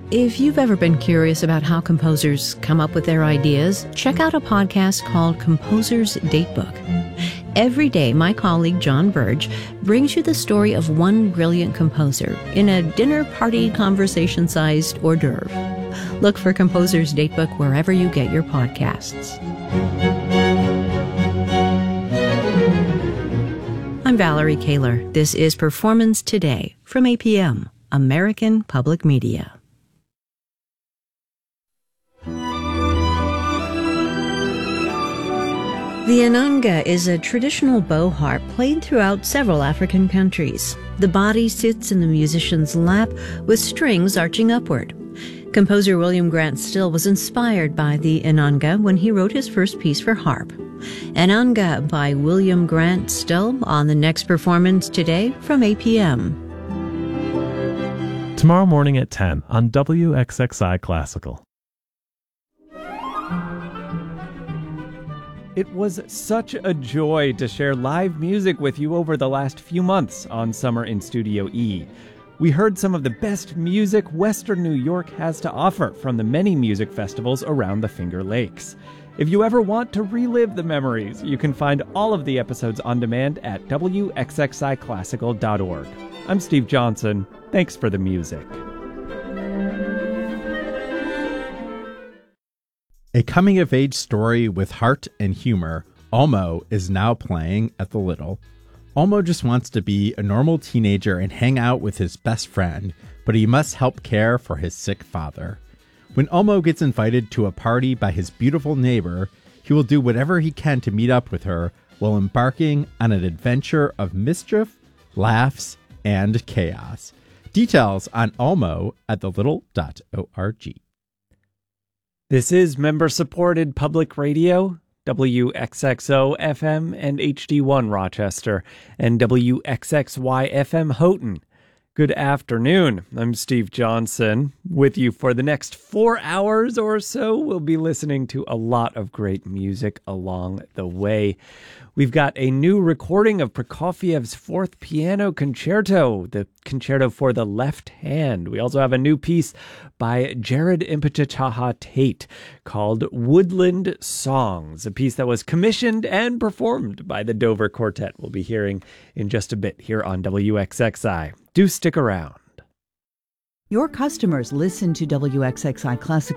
If you've ever been curious about how composers come up with their ideas, check out a podcast called Composer's Datebook. Every day, my colleague John Burge brings you the story of one brilliant composer in a dinner party conversation-sized hors d'oeuvre. Look for Composer's Datebook wherever you get your podcasts. I'm Valerie Kaler. This is Performance Today from APM, American Public Media. The inanga is a traditional bow harp played throughout several African countries. The body sits in the musician's lap with strings arching upward. Composer William Grant Still was inspired by the inanga when he wrote his first piece for harp. Inanga by William Grant Still on the next Performance Today from APM. Tomorrow morning at 10 on WXXI Classical. It was such a joy to share live music with you over the last few months on Summer in Studio E. We heard some of the best music Western New York has to offer from the many music festivals around the Finger Lakes. If you ever want to relive the memories, you can find all of the episodes on demand at WXXIClassical.org. I'm Steve Johnson. Thanks for the music. A coming-of-age story with heart and humor, Olmo is now playing at the Little. Olmo just wants to be a normal teenager and hang out with his best friend, but he must help care for his sick father. When Olmo gets invited to a party by his beautiful neighbor, he will do whatever he can to meet up with her while embarking on an adventure of mischief, laughs, and chaos. Details on Olmo at thelittle.org. This is member-supported public radio, WXXO FM and HD1 Rochester, and WXXY FM Houghton. Good afternoon. I'm Steve Johnson. With you for the next 4 hours or so, we'll be listening to a lot of great music along the way. We've got a new recording of Prokofiev's Fourth Piano Concerto, the concerto for the left hand. We also have a new piece by Jared Impetichaha Tate called Woodland Songs, a piece that was commissioned and performed by the Dover Quartet. We'll be hearing in just a bit here on WXXI. Do stick around. Your customers listen to WXXI Classical